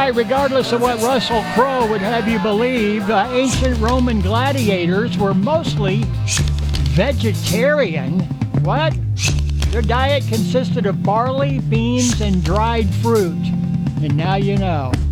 right, regardless of what Russell Crowe would have you believe, ancient Roman gladiators were mostly vegetarian. What? Their diet consisted of barley, beans, and dried fruit. And now you know.